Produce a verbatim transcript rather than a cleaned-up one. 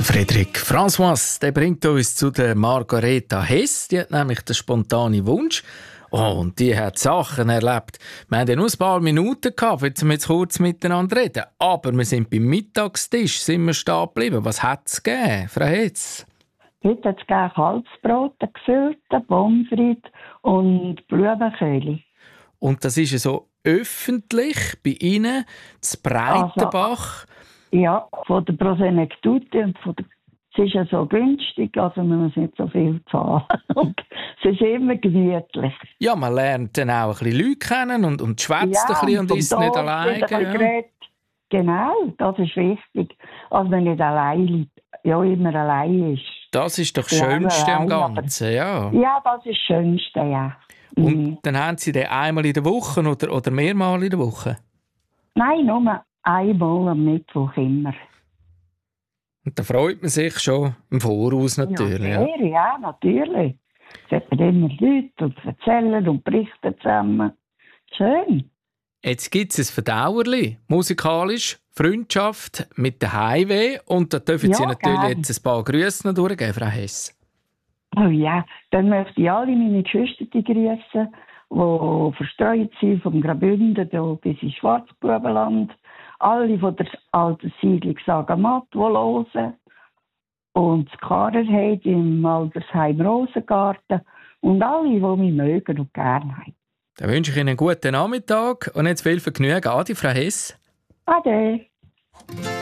Frédéric François, der bringt uns zu der Margareta Hess. Die hat nämlich den spontanen Wunsch. Oh, und die hat Sachen erlebt. Wir hatten ja nur ein paar Minuten gehabt, jetzt wir jetzt kurz miteinander reden. Aber wir sind beim Mittagstisch, sind wir stehen geblieben. Was hat es gegeben, Frau Hetz? Heute hat es Kalbsbrot, gefüllte Pommes frites und Blumenköhle. Und das ist ja so öffentlich bei Ihnen, zu Breitenbach. Also, ja, von der Prosenektute und von der... Es ist ja so günstig, also man muss nicht so viel zahlen. Und es ist immer gemütlich. Ja, man lernt dann auch ein bisschen Leute kennen und, und schwätzt ja, ein bisschen und ist nicht alleine. Ja. Genau, das ist wichtig. Also man nicht allein, ja, immer allein ist. Das ist doch das Schönste am Ganzen, ja. Ja, das ist das Schönste, ja. Und mhm. dann haben Sie den einmal in der Woche oder, oder mehrmals in der Woche? Nein, nur einmal am Mittwoch immer. Und da freut man sich schon im Voraus natürlich. Ja, sehr, ja, natürlich. Es hat immer Leute und erzählen und berichten zusammen. Schön. Jetzt gibt es ein Verdauerli, musikalisch, Freundschaft mit der Heimweh. Und da dürfen Sie ja, natürlich gerne jetzt ein paar Grüße noch durchgeben, Frau Hess. Oh ja, dann möchte ich alle meine Geschwister grüßen, die verstreut sind, vom Graubünden bis ins Schwarzbubenland. Alle von der alten Siedlung Sagamat, die hören. Und das Karerheide im Altersheim Rosengarten. Und alle, die mich mögen und gerne haben. Dann wünsche ich Ihnen einen guten Nachmittag und jetzt viel Vergnügen. Adi, Frau Hess. Ade.